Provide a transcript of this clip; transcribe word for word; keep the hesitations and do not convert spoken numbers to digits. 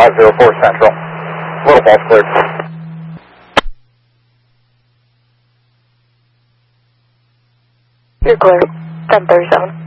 five zero four Central. Little ball's cleared. You're clear. ten thirty-seven.